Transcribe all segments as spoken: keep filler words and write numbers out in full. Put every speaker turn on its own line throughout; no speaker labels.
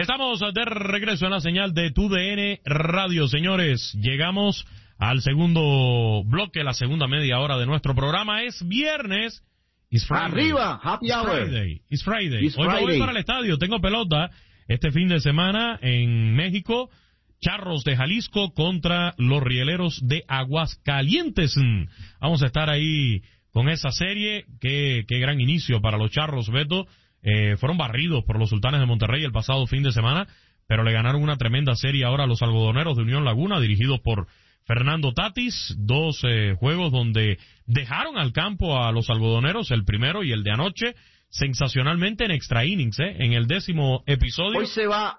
Estamos de regreso en la señal de Tu D N Radio, señores. Llegamos al segundo bloque, la segunda media hora de nuestro programa. Es viernes. It's Friday.
Arriba, happy
It's
hour.
Friday. It's Friday.
It's
Hoy me voy
Friday.
para el estadio. Tengo pelota este fin de semana en México. Charros de Jalisco contra los Rieleros de Aguascalientes. Vamos a estar ahí con esa serie. Qué, qué gran inicio para los Charros, Beto. Eh, fueron barridos por los Sultanes de Monterrey el pasado fin de semana, pero le ganaron una tremenda serie ahora a los Algodoneros de Unión Laguna, dirigidos por Fernando Tatis. Dos eh, juegos donde dejaron al campo a los Algodoneros, el primero y el de anoche, sensacionalmente en extra innings, eh, en el décimo episodio.
Hoy se va,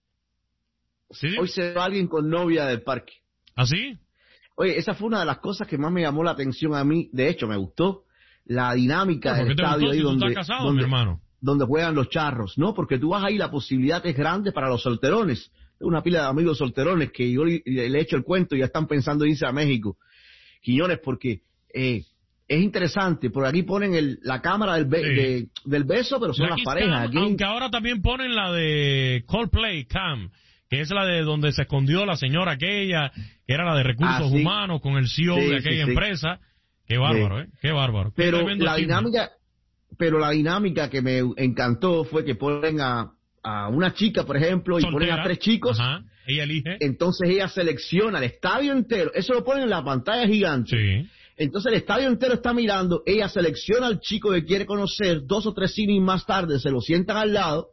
¿Sí?
hoy se va alguien con novia del parque.
¿Así?
Oye, esa fue una de las cosas que más me llamó la atención a mí. De hecho, me gustó la dinámica
¿Por
del
qué te
estadio
gustó
ahí
si tú
donde,
estás casado,
donde,
mi hermano?
donde juegan los Charros, ¿no? Porque tú vas ahí, la posibilidad es grande para los solterones. Tengo una pila de amigos solterones que yo le, le he hecho el cuento y ya están pensando en irse a México. Quiñones, porque eh, es interesante. Por aquí ponen el, la cámara del, be,
Sí.
de, del beso, pero son
La
las
Kiss
parejas.
Cam,
Aquí,
aunque ahora también ponen la de Coldplay Cam, que es la de donde se escondió la señora aquella, que era la de recursos
Ah, sí.
humanos con el C E O
Sí,
de
sí,
aquella
sí.
empresa. Qué bárbaro,
Sí.
¿eh? Qué bárbaro. Qué
pero
tremendo
la
chisme.
dinámica, pero la dinámica que me encantó fue que ponen a, a una chica, por ejemplo, y
Soltera.
ponen a tres chicos.
Ajá. Ella elige.
Entonces ella selecciona el estadio entero. Eso lo ponen en la pantalla gigante.
Sí.
Entonces el estadio entero está mirando. Ella selecciona al chico que quiere conocer. Dos o tres innings más tarde se lo sientan al lado.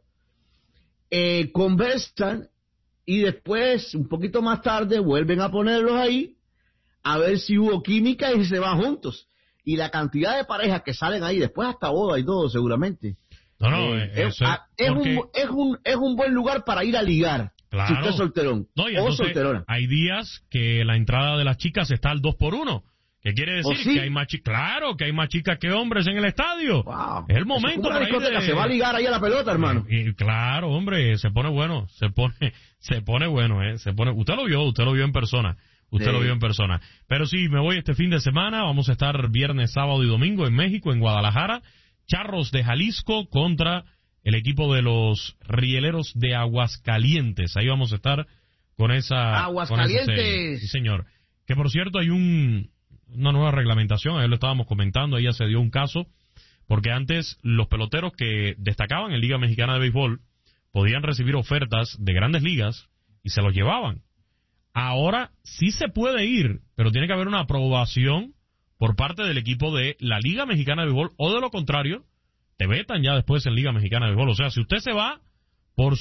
Eh, conversan. Y después, un poquito más tarde, vuelven a ponerlos ahí. A ver si hubo química y se van juntos. Y la cantidad de parejas que salen ahí, después hasta boda y todo, seguramente.
No, no,
Eh,
eh,
es,
eso es
ah, es
porque-
un, es, un, es un buen lugar para ir a ligar.
Claro.
Si usted es solterón
No, y
o
entonces
solterona.
hay días que la entrada de las chicas está al dos por uno. ¿Qué quiere decir?
¿Oh, sí?
Que hay más chicas. Claro, que hay más chicas que hombres en el estadio.
Wow.
Es el
Eso
momento
es una
por ahí
discoteca,
de-
se va a ligar ahí a la pelota, hermano.
Y, y claro, hombre, se pone bueno, se pone, se pone bueno, eh, se pone. Usted lo vio, usted lo vio en persona, usted
Sí.
lo vio en persona. Pero sí, me voy este fin de semana. Vamos a estar viernes, sábado y domingo en México, en Guadalajara. Charros de Jalisco contra el equipo de los Rieleros de Aguascalientes. Ahí vamos a estar con esa.
Aguascalientes.
Con esa serie. Sí, señor. Que por cierto hay un una nueva reglamentación. Ayer lo estábamos comentando. Ahí ya se dio un caso. Porque antes los peloteros que destacaban en Liga Mexicana de Béisbol podían recibir ofertas de grandes ligas y se los llevaban. Ahora sí se puede ir, pero tiene que haber una aprobación por parte del equipo de la Liga Mexicana de Béisbol, o de lo contrario, te vetan ya después en Liga Mexicana de Béisbol. O sea, si usted se va por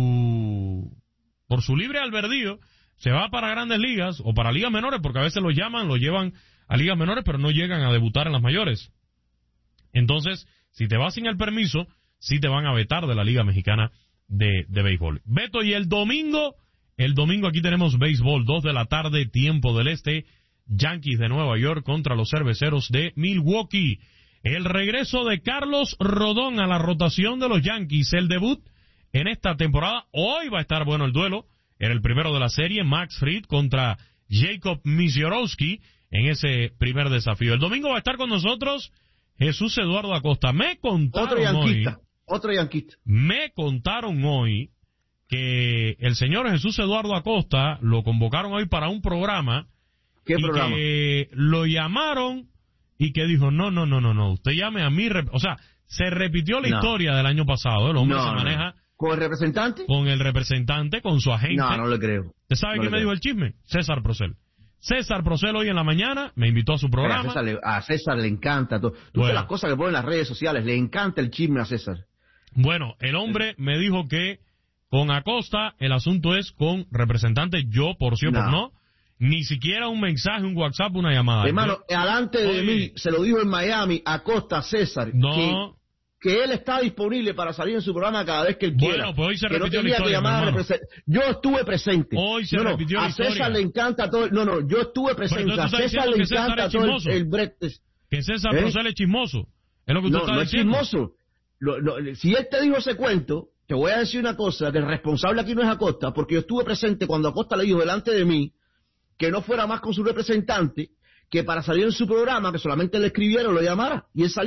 su por su libre albedrío, se va para grandes ligas o para ligas menores, porque a veces los llaman, los llevan a ligas menores, pero no llegan a debutar en las mayores. Entonces, si te vas sin el permiso, sí te van a vetar de la Liga Mexicana de, de Béisbol. Beto, y el domingo, el domingo aquí tenemos béisbol, dos de la tarde, tiempo del este, Yankees de Nueva York contra los Cerveceros de Milwaukee. El regreso de Carlos Rodón a la rotación de los Yankees, el debut en esta temporada. Hoy va a estar bueno el duelo, era el primero de la serie, Max Fried contra Jacob Misiorowski en ese primer desafío. El domingo va a estar con nosotros Jesús Eduardo Acosta. Me contaron
Otro yanquista,
hoy,
otro yanquista.
me contaron hoy que el señor Jesús Eduardo Acosta lo convocaron hoy para un programa.
¿Qué
y
programa?
que lo llamaron y que dijo, no, no, no, no, no, usted llame a mí. O sea, se repitió la
No.
historia del año pasado. El hombre
No,
se
no.
maneja
¿Con el representante?
con el representante, con su agente.
No, no le creo.
¿Usted sabe
no
quién
le
me dijo
creo.
el chisme? César Procel. César Procel hoy en la mañana me invitó a su
A
programa.
César, le, a César le encanta todo. Tú
Bueno.
ves las cosas que ponen en las redes sociales, le encanta el chisme a César.
Bueno, el hombre me dijo que con Acosta el asunto es con representante. Yo, por sí o por
No.
no, ni siquiera un mensaje, un WhatsApp, una llamada.
Hermano,
Yo-
alante de
Oye.
mí, se lo dijo en Miami, Acosta César,
No.
que, que él está disponible para salir en su programa cada vez que él
Bueno,
quiera.
pues hoy se
que no
repitió la
tenía
historia,
que llamar
mi
a
hermano.
represent- Yo estuve presente.
Hoy se
no, no,
repitió la
a César
historia.
le encanta todo. No, no, yo estuve presente.
entonces
A
tú estás
César
diciendo
le
que César
encanta
es
todo el,
chismoso.
el breakfast.
Que César
¿Eh?
Procel es chismoso. Es lo que usted
No,
está
no es
diciendo.
chismoso. Lo- lo- si él te dijo ese cuento, te voy a decir una cosa, que el responsable aquí no es Acosta, porque yo estuve presente cuando Acosta le dijo delante de mí que no fuera más con su representante, que para salir en su programa, que solamente le escribiera o lo llamara, y él salía.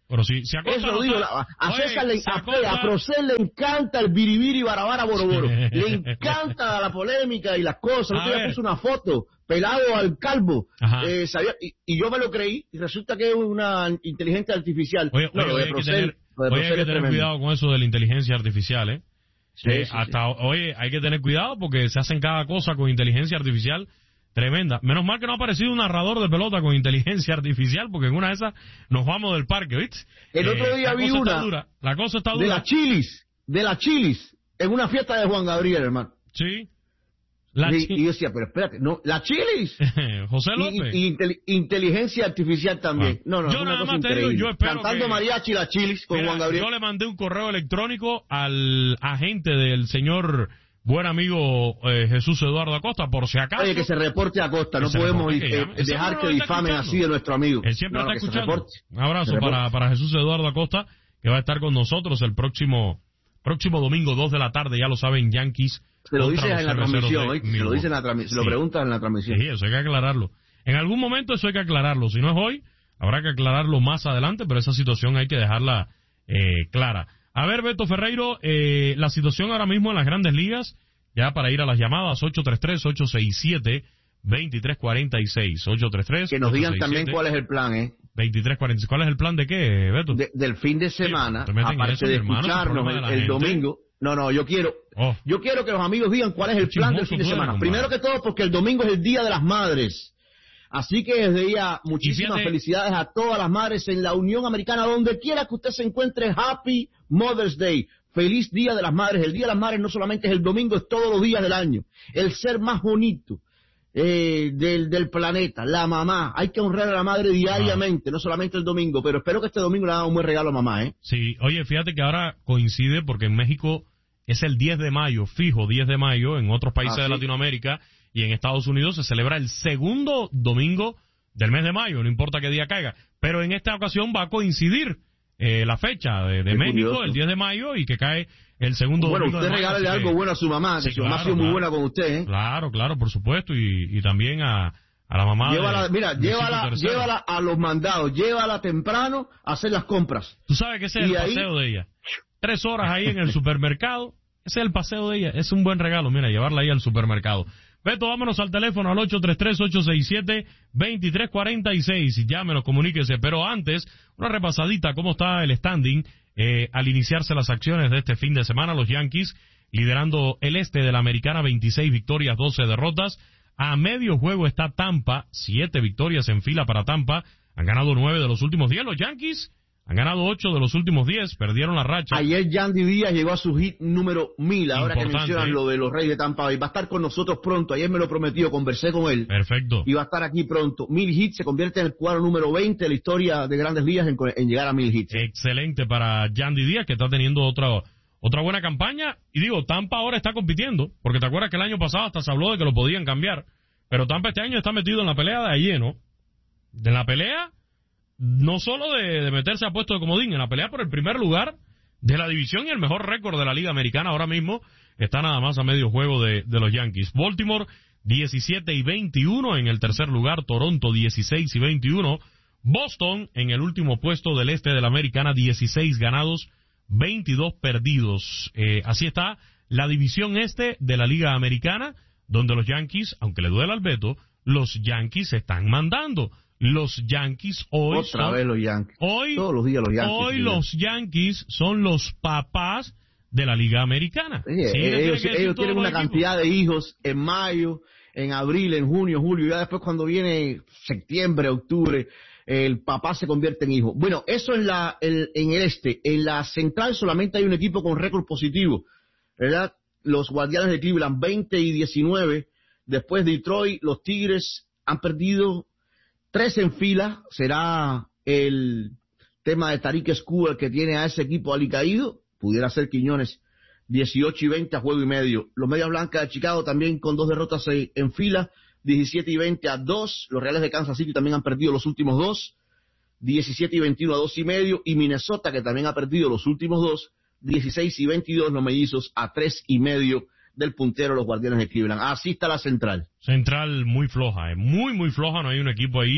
Pero si, si Acosta
Eso lo
no
digo,
está-
a, a
Oye,
César le,
si
a,
Acosta-
a Procel le encanta el biribiri barabara boroboro. Le encanta la polémica y las cosas. El
A
otro día
ver.
puso una foto, pelado al calvo.
Ajá.
Eh, sabía, y, y yo me lo creí, y resulta que es una inteligencia artificial.
Oye,
no,
oye,
lo
oye,
de
hay que
Procel,
tener,
lo de
oye, hay
Procel
que
es
tener
tremendo.
cuidado con eso de la inteligencia artificial, ¿eh?
Sí,
Eh,
sí,
hasta, oye, hay que tener cuidado porque se hacen cada cosa con inteligencia artificial tremenda. Menos mal que no ha aparecido un narrador de pelota con inteligencia artificial, porque en una de esas nos vamos del parque, ¿viste?
El otro día
la
vi
cosa
una
está dura, la cosa está
De
dura.
la Chilis, de la Chilis, en una fiesta de Juan Gabriel, hermano.
Sí. La
y,
chi-
y yo decía, pero espérate, no, la Chilis.
José
Y,
López.
y- y intel- inteligencia artificial también.
Ah.
No, no,
Yo
es una
nada
cosa
más te digo,
increíble.
yo espero
Cantando
que-
mariachi la Chilis con
Mira,
Juan Gabriel.
yo le mandé un correo electrónico al agente del señor buen amigo eh, Jesús Eduardo Acosta, por si acaso.
Oye, que se reporte a Costa, no
Que se
podemos
reporte, que
eh,
llame. Ese
dejar
hombre
que
lo está
difamen
escuchando.
así de nuestro amigo.
Él siempre
No, no,
está
que se
escuchando.
reporte.
Un abrazo
Se reporte.
para, para Jesús Eduardo Acosta, que va a estar con nosotros el próximo próximo domingo, dos de la tarde, ya lo saben, Yankees.
Se lo
contra
dices
los
en la
cerveceros
transmisión,
de
¿oíste? Se lo
Milwaukee.
dicen en la transmisión, se lo
Sí.
preguntan en la transmisión.
Sí, eso hay que aclararlo. En algún momento eso hay que aclararlo. Si no es hoy, habrá que aclararlo más adelante, pero esa situación hay que dejarla eh, clara. A ver, Beto Ferreiro, eh, la situación ahora mismo en las grandes ligas, ya para ir a las llamadas, ocho tres tres, ocho seis siete, dos tres cuatro seis, ocho tres tres,
Que nos digan también cuál es el plan, ¿eh?
veintitrés cuarenta y seis. ¿Cuál es el plan de qué, Beto?
De- del fin de semana,
te meten en
aparte
eso,
de
mi hermano, ese
escucharnos
problema de
el,
la
el
gente.
domingo. No, no, yo quiero,
Oh.
yo quiero que los amigos digan cuál es el
Qué
plan del
chismoso
fin de
tú eres,
semana.
compadre.
Primero que todo, porque el domingo es el Día de las Madres. Así que desde ya, muchísimas
fíjate-
felicidades a todas las madres en la Unión Americana, donde quiera que usted se encuentre. Happy Mother's Day. Feliz Día de las Madres. El Día de las Madres no solamente es el domingo, es todos los días del año. El ser más bonito eh, del, del planeta, la mamá. Hay que honrar a la madre diariamente, no solamente el domingo. Pero espero que este domingo le haga un buen regalo a mamá, ¿eh?
Sí, oye, fíjate que ahora coincide porque en México es el diez de mayo, fijo diez de mayo, en otros países
Ah,
de
sí.
Latinoamérica y en Estados Unidos se celebra el segundo domingo del mes de mayo, no importa qué día caiga, pero en esta ocasión va a coincidir eh, la fecha de, de
Qué
México,
curioso.
el diez de mayo, y que cae el segundo
Bueno,
domingo
usted
de mayo.
regálale
así que-
algo bueno a su mamá, que
Sí,
su mamá ha
claro,
sido muy
claro.
buena con usted, ¿eh?
Claro, claro, por supuesto, y, y también a, a la mamá
Llévala,
de
mira,
Luisito
llévala,
tercero.
llévala a los mandados, llévala temprano a hacer las compras.
Tú sabes que ese es
Y
el
ahí-
paseo de ella. Tres horas ahí en el supermercado. Ese es el paseo de ella. Es un buen regalo, mira, llevarla ahí al supermercado. Beto, vámonos al teléfono al ocho tres tres, ocho seis siete, dos tres cuatro seis. Llámenos, comuníquese. Pero antes, una repasadita, cómo está el standing eh, al iniciarse las acciones de este fin de semana. Los Yankees liderando el este de la Americana, veintiséis victorias, doce derrotas. A medio juego está Tampa, siete victorias en fila para Tampa. Han ganado nueve de los últimos diez. Los Yankees han ganado ocho de los últimos diez. Perdieron la racha.
Ayer Yandy Díaz llegó a su hit número mil, ahora que
Importante,
mencionan
¿eh?
lo de los Reyes de Tampa Bay. Va a estar con nosotros pronto, ayer me lo prometió, conversé con él.
Perfecto.
Y va a estar aquí pronto. Mil hits, se convierte en el cuadro número veinte de la historia de Grandes Ligas en, en llegar a mil hits.
Excelente para Yandy Díaz, que está teniendo otra otra buena campaña. Y digo, Tampa ahora está compitiendo, porque te acuerdas que el año pasado hasta se habló de que lo podían cambiar. Pero Tampa este año está metido en la pelea de lleno. De la pelea, no solo de, de meterse a puesto de comodín, en la pelea por el primer lugar de la división y el mejor récord de la Liga Americana ahora mismo está nada más a medio juego de, de los Yankees. Baltimore diecisiete y veintiuno en el tercer lugar, Toronto dieciséis y veintiuno, Boston en el último puesto del este de la Americana, dieciséis ganados, veintidós perdidos. Eh, así está la división este de la Liga Americana, donde los Yankees, aunque le duela al Beto, los Yankees están mandando. Los Yankees hoy
Otra
son,
vez los Yankees.
hoy,
Todos los días los Yankees.
hoy
sí.
los Yankees son los papás de la Liga Americana.
Oye,
Sí, le tiene
ellos
que decir
ellos
todos
tienen
los
una
equipos.
cantidad de hijos en mayo, en abril, en junio, julio, ya después cuando viene septiembre, octubre, el papá se convierte en hijo. Bueno, eso en la el, en el este. En la central solamente hay un equipo con récord positivo, ¿verdad? Los Guardianes de Cleveland, veinte y diecinueve. Después Detroit, los Tigres han perdido tres en fila. Será el tema de Tariq Skubal el que tiene a ese equipo alicaído. Pudiera ser Quiñones, dieciocho y veinte a juego y medio. Los Medias Blancas de Chicago también con dos derrotas en fila, diecisiete y veinte a dos. Los Reales de Kansas City también han perdido los últimos dos, diecisiete y veintiuno a dos y medio. Y Minnesota, que también ha perdido los últimos dos, dieciséis y veintidós. Los Mellizos a tres y medio del puntero, los Guardianes de Cleveland. Así está la central.
Central muy floja, eh, muy, muy floja. No hay un equipo ahí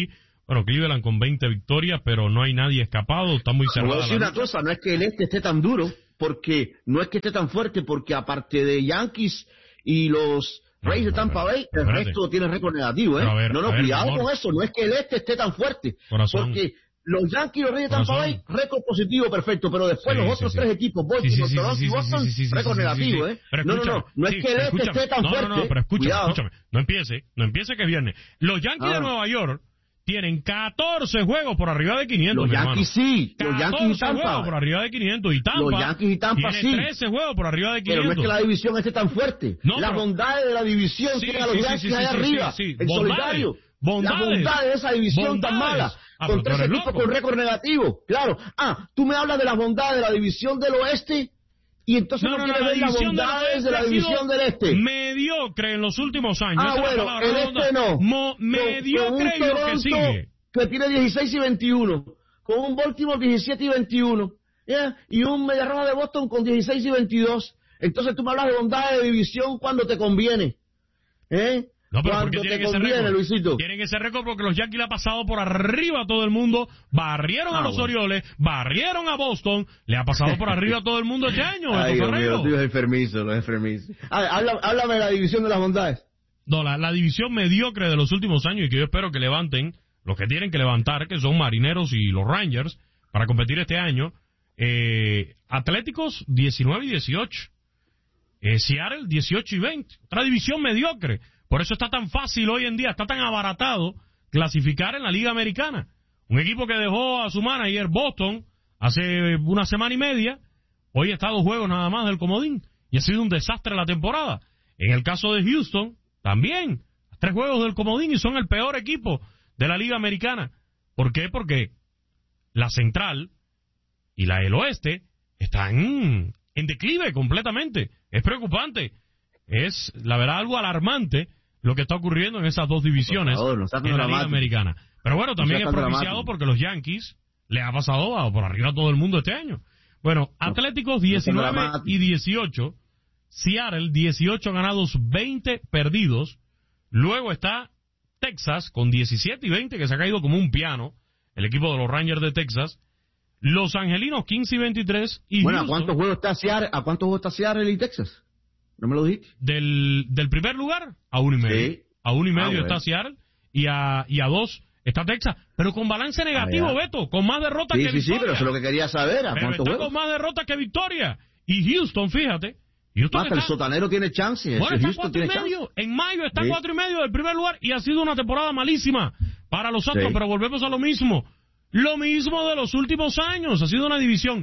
Bueno, Cleveland con veinte victorias, pero no hay nadie escapado, está muy cerrado.
Voy a decir una cosa, no es que el este esté tan duro, porque no es que esté tan fuerte, porque aparte de Yankees y los Rays no, de Tampa Bay, el espérate. resto tiene récord negativo, ¿eh?
Ver,
no, no,
ver,
cuidado con eso, no es que el este esté tan fuerte,
Corazón.
porque los Yankees y los Reyes de Tampa Bay, récord positivo, perfecto, pero después sí, los otros sí, tres sí. equipos, Baltimore, Toronto sí, sí, y Boston, sí, sí, sí, récord sí, negativo, sí, sí. ¿eh? No, no, no, no es que el este esté tan
no,
fuerte.
No, no, pero escúchame, Cuidado. escúchame, no empiece, no empiece que es viernes. Los Yankees ah. de Nueva York tienen catorce juegos por arriba de quinientos,
Los Yankees sí,
los
Yankees y Tampa.
juegos por arriba de quinientos y Tampa.
Los Yankees y Tampa
tiene
sí.
trece juegos por arriba de quinientos.
Pero no es que la división esté tan fuerte. No, Las pero... bondades de la división sí, tienen a los
sí,
Yankees
sí, sí,
allá
sí,
arriba,
sí, sí.
en
Bondades,
solitario.
Bondades,
Las bondades de esa división
bondades.
tan mala,
ah,
con tres equipos
loco.
con récord negativo. Claro. Ah, tú me hablas de las bondades de la división del oeste. Y entonces no, no, no quieres ver las bondades de la división del este.
Mediocre en los últimos años.
Ah, bueno, el este no.
Mo mediocre y lo que sigue.
Que tiene dieciséis y veintiuno. Con un Baltimore diecisiete y veintiuno. ¿Yeah? Y un Media Roja de Boston con dieciséis y veintidós. Entonces tú me hablas de bondades de división cuando te conviene. ¿Eh?
No, pero
cuando
te
conviene, Luisito.
Tienen ese récord porque los Yankees le ha pasado por arriba a todo el mundo, barrieron ah, a los bueno. Orioles, barrieron a Boston, le ha pasado por arriba a todo el mundo este año.
Ay, Dios mío, los tíos enfermizos, los enfermizos. Ah, háblame, háblame de la división de las bondades.
No, la, la división mediocre de los últimos años y que yo espero que levanten los que tienen que levantar, que son Marineros y los Rangers, para competir este año. Eh, Atléticos diecinueve y dieciocho. Eh, Seattle dieciocho y veinte. Otra división mediocre. Por eso está tan fácil hoy en día, está tan abaratado clasificar en la Liga Americana. Un equipo que dejó a su manager Boston hace una semana y media, hoy está a dos juegos nada más del comodín. Y ha sido un desastre la temporada. En el caso de Houston, también, tres juegos del comodín y son el peor equipo de la Liga Americana. ¿Por qué? Porque la Central y la del Oeste están en declive completamente. Es preocupante. Es, la verdad, algo alarmante lo que está ocurriendo en esas dos divisiones
favor, no
en la Liga Americana. Pero bueno, también no es propiciado dramático. Porque los Yankees le ha pasado por arriba a todo el mundo este año. Bueno, Atléticos diecinueve no y dieciocho, Seattle dieciocho ganados, veinte perdidos. Luego está Texas con diecisiete y veinte, que se ha caído como un piano, el equipo de los Rangers de Texas. Los Angelinos quince y veintitrés. Y
bueno,
Houston,
¿a cuántos juegos está Seattle, ¿a cuántos juegos está Seattle y Texas? ¿No me lo dijiste?
Del, del primer lugar a uno y medio. Sí. A uno y medio ah, está bueno. Seattle y a, y a dos está Texas. Pero con balance negativo, ah, Beto, con más derrotas
sí,
que
sí,
victoria.
Sí, sí, pero eso es lo que quería saber. ¿A
pero
cuántos
está
juegos?
Con más derrotas que victoria. Y Houston, fíjate. Houston
Hasta
está,
el sotanero tiene chance.
Bueno, está
Houston
cuatro y
tiene
medio.
Chance.
En mayo está
sí.
cuatro y medio del primer lugar y ha sido una temporada malísima para los Astros, sí. Pero volvemos a lo mismo. Lo mismo de los últimos años. Ha sido una división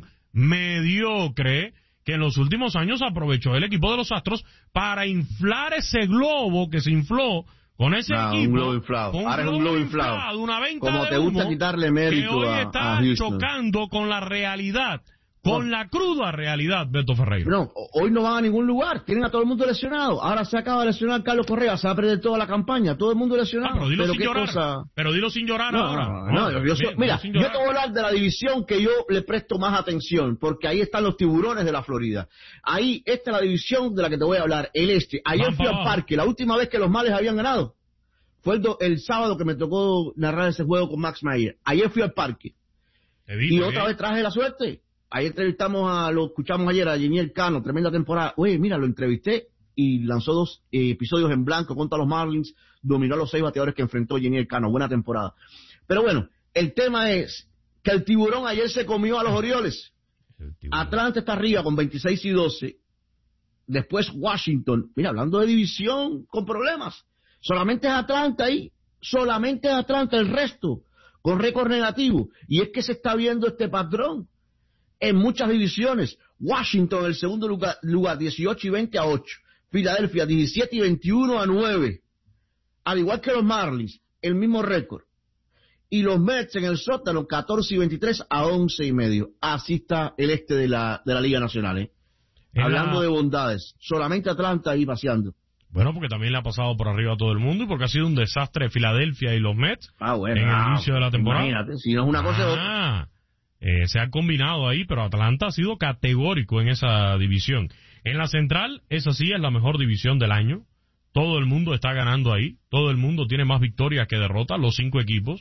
mediocre que en los últimos años aprovechó el equipo de los Astros para inflar ese globo que se infló con ese
no,
equipo.
Un globo inflado.
Un
Ahora
globo
es un globo
inflado,
inflado.
Una venta
Como
de
te gusta
humo
quitarle mérito
que hoy
a,
está
a Houston.
chocando con la realidad. Con la cruda realidad, Beto Ferreira.
No, hoy no van a ningún lugar. Tienen a todo el mundo lesionado. Ahora se acaba de lesionar Carlos Correa. Se va a perder toda la campaña. Todo el mundo lesionado.
Ah, pero dilo
pero
sin
qué
llorar.
Cosa...
Pero dilo sin llorar
no,
ahora.
No, no, no, yo, yo, mira, yo te voy a hablar de la división que yo le presto más atención. Porque ahí están los tiburones de la Florida. Ahí, esta es la división de la que te voy a hablar. El este. Ayer
Van
fui al parque. La última vez que los males habían ganado fue el, do, el sábado que me tocó narrar ese juego con Max Meyer. Ayer fui al parque.
Digo,
y otra ¿eh? vez traje la suerte. Ahí entrevistamos a, lo escuchamos ayer, a Geniel Cano, tremenda temporada. Oye, mira, lo entrevisté y lanzó dos eh, episodios en blanco contra los Marlins, dominó a los seis bateadores que enfrentó Geniel Cano, buena temporada. Pero bueno, el tema es que el tiburón ayer se comió a los Orioles. Atlanta está arriba con veintiséis y doce. Después Washington. Mira, hablando de división con problemas. Solamente es Atlanta ahí, solamente es Atlanta, el resto con récord negativo. Y es que se está viendo este patrón en muchas divisiones. Washington en el segundo lugar, lugar dieciocho y veinte a ocho. Filadelfia diecisiete y veintiuno a nueve. Al igual que los Marlins, el mismo récord. Y los Mets en el sótano catorce y veintitrés a once y medio. Así está el este de la, de la Liga Nacional, ¿eh? Hablando la... de bondades. Solamente Atlanta ahí paseando.
Bueno, porque también le ha pasado por arriba a todo el mundo y porque ha sido un desastre Filadelfia y los Mets
ah, bueno,
en
ah,
el inicio de la temporada.
Imagínate, si no es una ah. cosa es otra.
Eh, se ha combinado ahí, pero Atlanta ha sido categórico en esa división. En la central, esa sí es la mejor división del año. Todo el mundo está ganando ahí. Todo el mundo tiene más victorias que derrotas, los cinco equipos.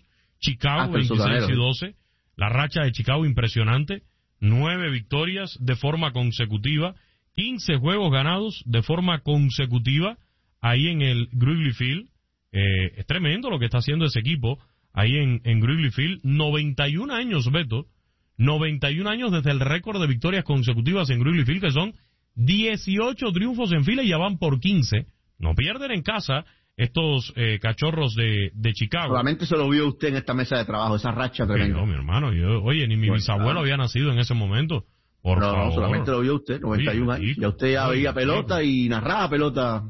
Chicago veintiséis y doce. La racha de Chicago impresionante. Nueve victorias de forma consecutiva. quince juegos ganados de forma consecutiva ahí en el Wrigley Field. Eh, es tremendo lo que está haciendo ese equipo ahí en, en Wrigley Field. noventa y un años, Beto. noventa y un años desde el récord de victorias consecutivas en Wrigley Field, que son dieciocho triunfos en fila y ya van por quince. No pierden en casa estos eh, cachorros de, de Chicago.
Solamente se lo vio usted en esta mesa de trabajo, esa racha tremenda.
No, mi hermano, yo, oye, ni mi
Pues,
bisabuelo
claro.
había nacido en ese momento. Por
no,
favor.
no, solamente lo vio usted, noventa y un
Oye,
años. Ya usted ya
oye,
veía pelota
oye.
y narraba pelota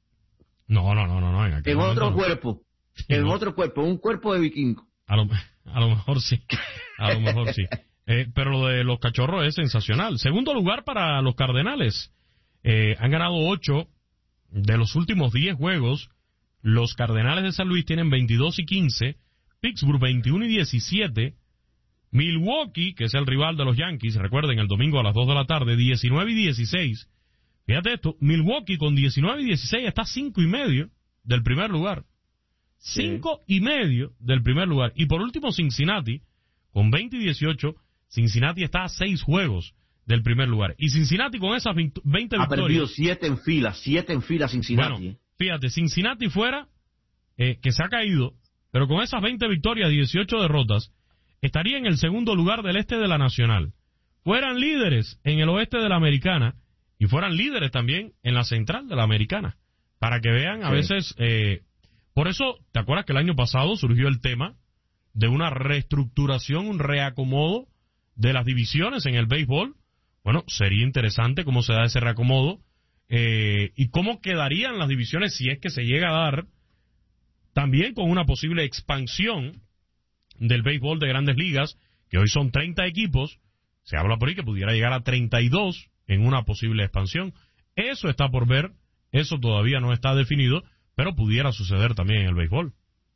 No, no, no, no, no. En, aquel
en
momento
otro
no.
cuerpo, en
No.
otro cuerpo, un cuerpo de vikingo.
A lo, a lo mejor sí. A lo mejor sí. Eh, pero lo de los cachorros es sensacional. Segundo lugar para los Cardenales. Eh, han ganado ocho de los últimos diez juegos. Los Cardenales de San Luis tienen veintidós y quince. Pittsburgh veintiuno y diecisiete. Milwaukee, que es el rival de los Yankees, recuerden, el domingo a las dos de la tarde, diecinueve y dieciséis. Fíjate esto, Milwaukee con diecinueve y dieciséis está a cinco y medio del primer lugar. Cinco y medio del primer lugar. Y por último, Cincinnati, con veinte y dieciocho, Cincinnati está a seis juegos del primer lugar. Y Cincinnati con esas veinte
Ha perdido
victorias...
siete en fila, siete en fila Cincinnati.
Bueno, fíjate, Cincinnati fuera, eh, que se ha caído, pero con esas veinte victorias, dieciocho derrotas, estaría en el segundo lugar del este de la Nacional. Fueran líderes en el oeste de la Americana y fueran líderes también en la central de la Americana. Para que vean, a
Sí.
veces... Eh, por eso, ¿te acuerdas que el año pasado surgió el tema de una reestructuración, un reacomodo de las divisiones en el béisbol? Bueno, sería interesante cómo se da ese reacomodo eh, y cómo quedarían las divisiones si es que se llega a dar, también con una posible expansión del béisbol de Grandes Ligas, que hoy son treinta equipos. Se habla por ahí que pudiera llegar a treinta y dos en una posible expansión. Eso está por ver, eso todavía no está definido, pero pudiera suceder también en el béisbol.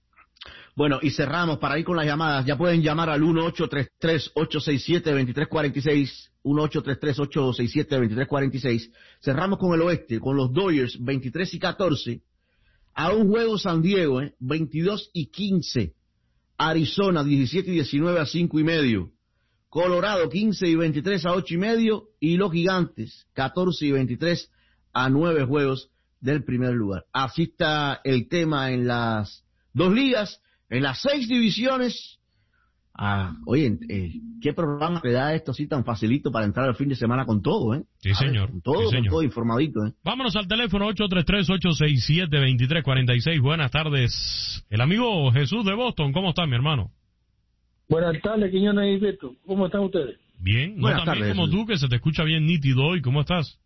Bueno, y cerramos para ir con las llamadas. Ya pueden llamar al uno ocho tres tres, ocho seis siete, dos tres cuatro seis, uno ocho tres tres, ocho seis siete, dos tres cuatro seis. Cerramos con el oeste, con los Dodgers, veintitrés y catorce. A un juego San Diego, ¿eh? veintidós y quince. Arizona, diecisiete y diecinueve a cinco y medio. Colorado, quince y veintitrés a ocho y medio. Y los Gigantes, catorce y veintitrés a nueve juegos del primer lugar. Así está el tema en las dos ligas, en las seis divisiones. Ah, oye, eh, ¿qué programa te da esto así tan facilito para entrar al fin de semana con todo, eh?
Sí, señor.
Con todo,
Sí,
con
señor.
todo informadito, eh.
Vámonos al teléfono ocho tres tres, ocho seis siete, dos tres cuatro seis. Buenas tardes. El amigo Jesús de Boston, ¿cómo está, mi hermano?
Buenas tardes, Quiñones y Beto. ¿Cómo están ustedes?
Bien, no
Buenas
también
tardes,
como
Jesús.
tú, que se te escucha bien nítido hoy. ¿Cómo estás?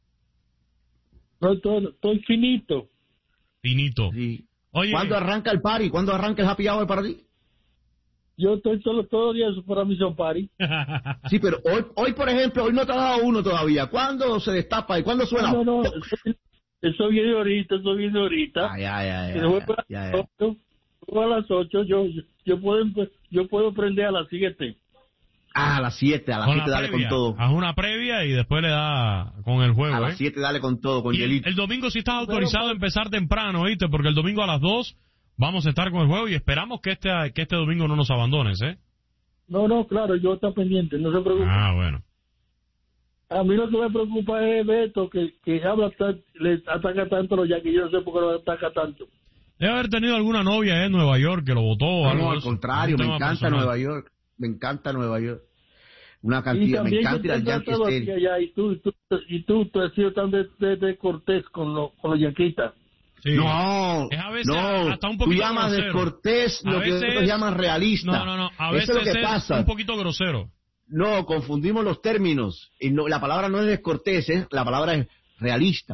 No, estoy, estoy finito.
Finito.
Sí.
Oye,
¿Cuándo arranca el party? ¿Cuándo arranca el happy hour para ti?
Yo estoy solo todos los días para mi son party.
Sí, pero hoy, hoy, por ejemplo, hoy no te ha dado uno todavía. ¿Cuándo se destapa y cuándo suena?
No, no, eso, eso viene ahorita, eso viene ahorita.
Ay, ay, ay,
Que
ay,
después para
ay,
las
ay.
ocho, luego a las ocho yo, yo, yo puedo, empe- yo puedo prender a las siete.
Ah, a las siete, a las
con
siete
la
dale
previa.
con todo.
Haz una previa y después le da con el juego,
A
¿eh?
las siete dale con todo, con
Y el,
hielito.
el domingo sí estás
Pero,
autorizado a empezar temprano, ¿oíste? Porque el domingo a las dos vamos a estar con el juego y esperamos que este, que este domingo no nos abandones, ¿eh?
No, no, claro, yo estoy pendiente, no se preocupe.
Ah, bueno.
A mí lo que me preocupa es Beto, que, que habla tan- le ataca tanto a los Yankees, yo no sé por qué lo ataca tanto.
Debe haber tenido alguna novia en Nueva York que lo votó o algo
No,
de
al
eso.
contrario,
Un
me
tema
encanta
personal.
Nueva York. Me encanta Nueva York. Una
Y
cantidad, me
también
encanta ir
que
al
te han
Yankee
tratado así
Stadium.
allá, y tú, y tú, y tú, tú has sido tan de, de, de cortés con, lo, con los yanquistas.
Sí.
No,
Es a veces
no,
hasta un
tú
poquito
llamas
grosero.
descortés
A
lo que
veces-
otros llaman realista.
No, no, no. A
Eso
veces
es lo que
es
pasa.
un poquito grosero.
No, confundimos los términos. Y no, la palabra no es descortés, ¿eh? La palabra es realista.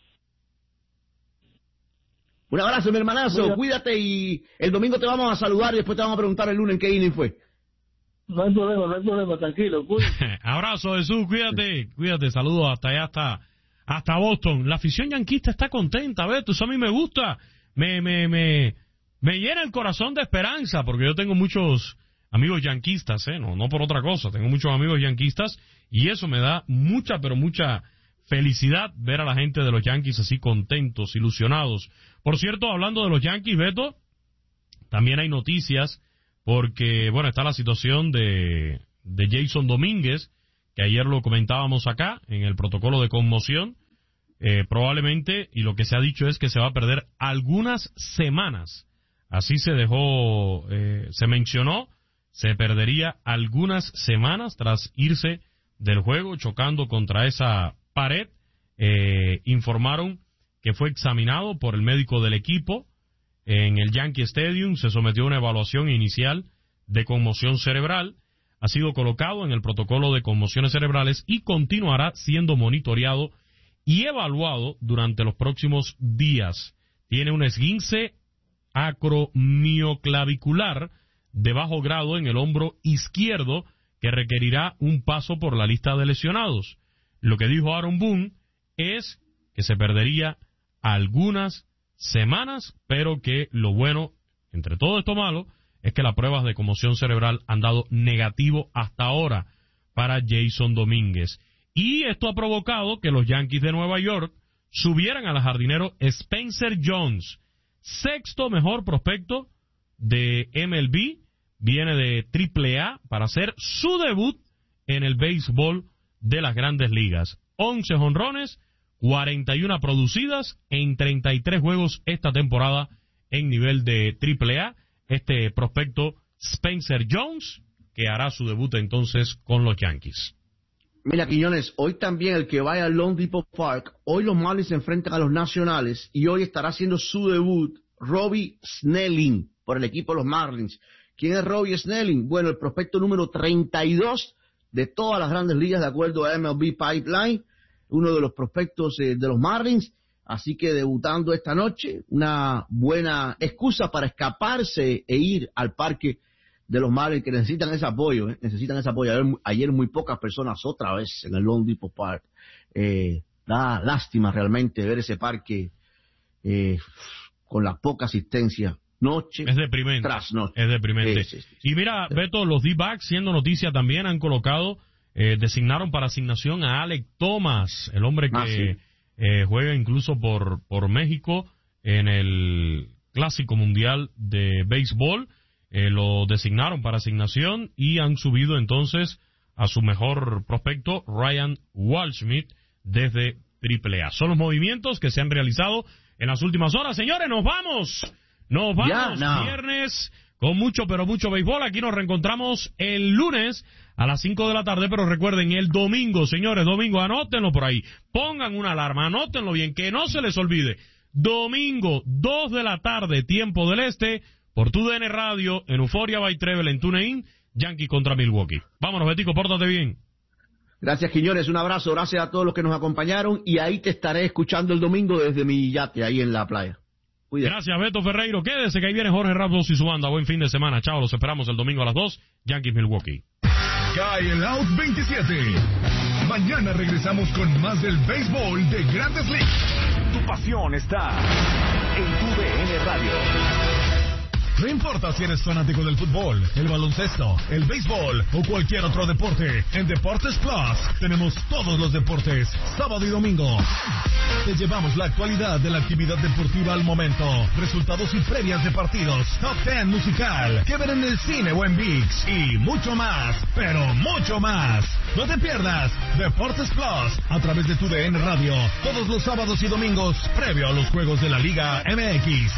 Un abrazo, mi hermanazo.
Muy bien.
Cuídate y el domingo te vamos a saludar y después te vamos a preguntar el lunes en qué inning fue.
No hay problema, no hay problema, tranquilo. cuídate.
Abrazo, Jesús, cuídate, cuídate, saludos hasta allá, hasta, hasta Boston. La afición yanquista está contenta, Beto, eso a mí me gusta, me, me, me, me llena el corazón de esperanza, porque yo tengo muchos amigos yanquistas, ¿eh? no, no por otra cosa, tengo muchos amigos yanquistas, y eso me da mucha, pero mucha felicidad ver a la gente de los Yankees así contentos, ilusionados. Por cierto, hablando de los Yankees, Beto, también hay noticias porque, bueno, está la situación de, de Jason Domínguez, que ayer lo comentábamos acá, en el protocolo de conmoción, eh, probablemente, y lo que se ha dicho es que se va a perder algunas semanas. Así se dejó, eh, se mencionó, se perdería algunas semanas tras irse del juego, chocando contra esa pared. Eh, informaron que fue examinado por el médico del equipo en el Yankee Stadium, se sometió a una evaluación inicial de conmoción cerebral, ha sido colocado en el protocolo de conmociones cerebrales y continuará siendo monitoreado y evaluado durante los próximos días. Tiene un esguince acromioclavicular de bajo grado en el hombro izquierdo que requerirá un paso por la lista de lesionados. Lo que dijo Aaron Boone es que se perdería algunas semanas, pero que lo bueno, entre todo esto malo, es que las pruebas de conmoción cerebral han dado negativo hasta ahora para Jason Domínguez. Y esto ha provocado que los Yankees de Nueva York subieran al jardinero Spencer Jones, sexto mejor prospecto de M L B, viene de triple A para hacer su debut en el béisbol de las Grandes Ligas. once jonrones, cuarenta y una producidas en treinta y tres juegos esta temporada en nivel de triple A. Este prospecto Spencer Jones, que hará su debut entonces con los Yankees.
Mira, Quiñones, hoy también el que vaya al Lone Depot Park, hoy los Marlins se enfrentan a los Nacionales y hoy estará haciendo su debut Robbie Snelling por el equipo de los Marlins. ¿Quién es Robbie Snelling? Bueno, el prospecto número treinta y dos de todas las Grandes Ligas de acuerdo a M L B Pipeline, uno de los prospectos eh, de los Marlins, así que debutando esta noche, una buena excusa para escaparse e ir al parque de los Marlins, que necesitan ese apoyo, ¿eh? necesitan ese apoyo. Ayer, ayer muy pocas personas otra vez en el Lone Depot Park. Eh, da lástima realmente ver ese parque eh, con la poca asistencia. Noche
es deprimente,
tras noche.
Es deprimente.
Sí, sí, sí.
Y mira, Beto, los D-backs, siendo noticia también, han colocado, eh, designaron para asignación a Alek Thomas, el hombre que ah, sí. eh, juega incluso por, por México en el Clásico Mundial de Béisbol. Eh, lo designaron para asignación y han subido entonces a su mejor prospecto, Ryan Waldschmidt, desde triple A. Son los movimientos que se han realizado en las últimas horas. Señores, nos vamos. Nos vamos, no. Viernes, con mucho, pero mucho béisbol. Aquí nos reencontramos el lunes a las cinco de la tarde, pero recuerden, el domingo, señores, domingo, anótenlo por ahí. Pongan una alarma, anótenlo bien, que no se les olvide. Domingo, dos de la tarde, tiempo del este, por tu D N Radio, en Euphoria by Treble, en TuneIn, Yankees contra Milwaukee. Vámonos, Betico, pórtate bien.
Gracias, Quiñones, un abrazo, gracias a todos los que nos acompañaron, y ahí te estaré escuchando el domingo desde mi yate, ahí en la playa. Cuídate. Gracias,
Beto Ferreiro. Quédese que ahí viene Jorge Ramos y su banda. Buen fin de semana. Chao, los esperamos el domingo a las dos. Yankees Milwaukee.
Cae el Out veintisiete. Mañana regresamos con más del béisbol de Grandes Ligas.
Tu pasión está en tu D N Radio.
No importa si eres fanático del fútbol, el baloncesto, el béisbol o cualquier otro deporte, en Deportes Plus tenemos todos los deportes, sábado y domingo. Te llevamos la actualidad de la actividad deportiva al momento, resultados y previas de partidos, top diez musical, que ver en el cine o en ViX y mucho más, pero mucho más. No te pierdas Deportes Plus a través de tu D N Radio, todos los sábados y domingos, previo a los juegos de la Liga M X.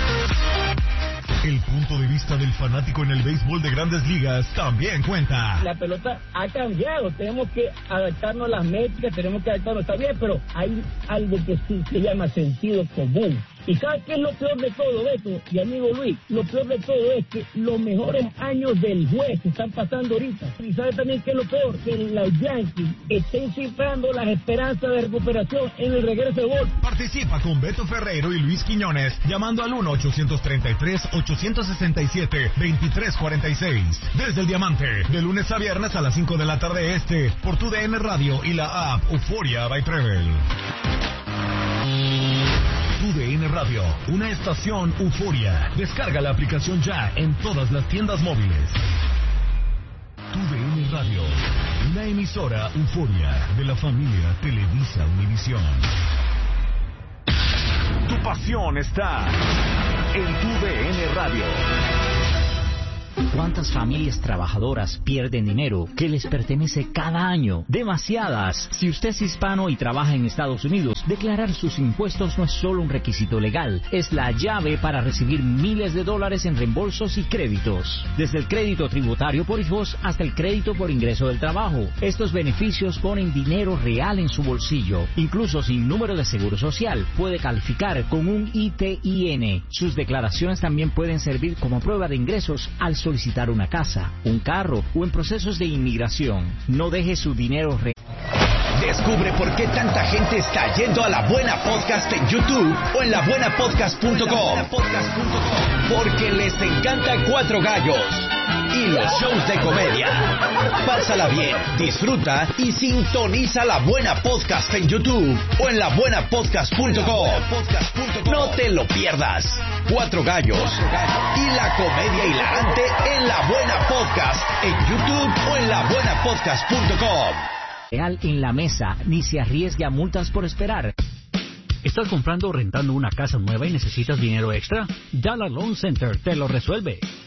El punto de vista del fanático en el béisbol de Grandes Ligas también cuenta.
La pelota ha cambiado, tenemos que adaptarnos a las métricas, tenemos que adaptarnos, está bien, pero hay algo que sí se llama sentido común. ¿Y sabes qué es lo peor de todo, Beto y amigo Luis? Lo peor de todo es que los mejores años del juez se están pasando ahorita. ¿Y sabes también qué es lo peor? Que los Yankees estén cifrando las esperanzas de recuperación en el regreso de gol.
Participa con Beto Ferreiro y Luis Quiñones llamando al uno ochocientos treinta y tres, ochocientos sesenta y siete, veintitrés cuarenta y seis. Desde el Diamante, de lunes a viernes a las cinco de la tarde este, por tu D N Radio y la app Euphoria by Treble. Tu D N Radio, una estación Euphoria. Descarga la aplicación ya en todas las tiendas móviles. Tu D N Radio, una emisora Euphoria de la familia Televisa Univisión.
Tu pasión está en tu D N Radio.
¿Cuántas familias trabajadoras pierden dinero que les pertenece cada año? Demasiadas. Si usted es hispano y trabaja en Estados Unidos, declarar sus impuestos no es solo un requisito legal, es la llave para recibir miles de dólares en reembolsos y créditos. Desde el crédito tributario por hijos hasta el crédito por ingreso del trabajo. Estos beneficios ponen dinero real en su bolsillo. Incluso sin número de seguro social, puede calificar con un I T I N. Sus declaraciones también pueden servir como prueba de ingresos al solicitar una casa, un carro o en procesos de inmigración. No deje su dinero real.
Descubre por qué tanta gente está yendo a La Buena Podcast en YouTube o en la buena podcast punto com. Porque les encanta Cuatro Gallos y los shows de comedia. Pásala bien, disfruta y sintoniza La Buena Podcast en YouTube o en la buena podcast punto com. No te lo pierdas. Cuatro Gallos y la comedia hilarante en La Buena Podcast en YouTube o en la buena podcast punto com.
Real en la mesa, ni se arriesgue a multas por esperar.
¿Estás comprando o rentando una casa nueva y necesitas dinero extra? Dollar Loan Center te lo resuelve.